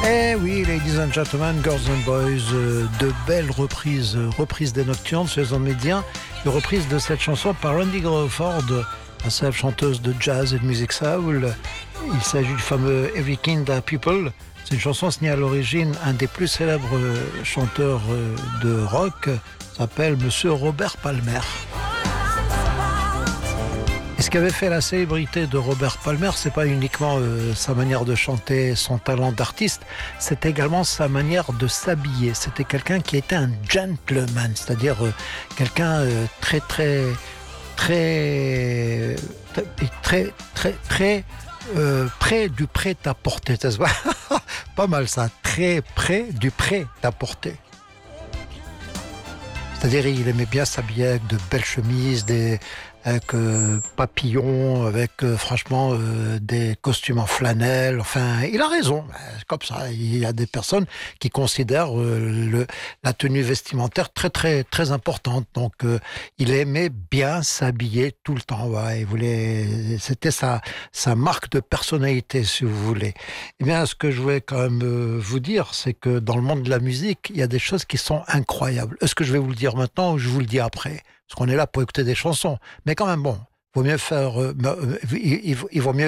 Eh oui, ladies and gentlemen, girls and boys, de belles reprises des Nocturnes sur les ondes médias, une reprise de cette chanson par Randy Crawford, la célèbre chanteuse de jazz et de musique soul. Il s'agit du fameux Every Kind of People. C'est une chanson signée à l'origine un des plus célèbres chanteurs de rock, s'appelle Monsieur Robert Palmer. Et ce qui avait fait la célébrité de Robert Palmer, c'est pas uniquement sa manière de chanter, son talent d'artiste, c'est également sa manière de s'habiller. C'était quelqu'un qui était un gentleman, c'est-à-dire quelqu'un très près du prêt-à-porter. Pas mal ça, très près du prêt-à-porter. C'est-à-dire il aimait bien s'habiller avec de belles chemises, avec papillons, avec franchement des costumes en flanelle. Enfin, il a raison. Comme ça, il y a des personnes qui considèrent la tenue vestimentaire très importante. Donc, il aimait bien s'habiller tout le temps. Ouais, c'était sa marque de personnalité, si vous voulez. Eh bien, ce que je voulais quand même vous dire, c'est que dans le monde de la musique, il y a des choses qui sont incroyables. Est-ce que je vais vous le dire maintenant ou je vous le dis après ? Parce qu'on est là pour écouter des chansons. Mais quand même, bon, vaut mieux faire, il vaut mieux